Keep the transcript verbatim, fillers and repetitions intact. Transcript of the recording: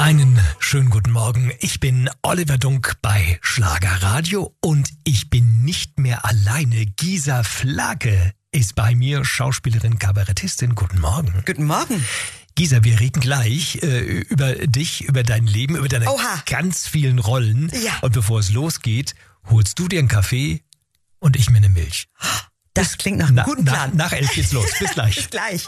Einen schönen guten Morgen. Ich bin Oliver Dunk bei Schlagerradio und ich bin nicht mehr alleine. Gisa Flake ist bei mir, Schauspielerin, Kabarettistin. Guten Morgen. Guten Morgen. Gisa, wir reden gleich äh, über dich, über dein Leben, über deine Oha. ganz vielen Rollen. Ja. Und bevor es losgeht, holst du dir einen Kaffee und ich mir eine Milch. Das klingt nach einem Na, guten nach, Plan. nach elf geht's los. Bis gleich. Bis gleich.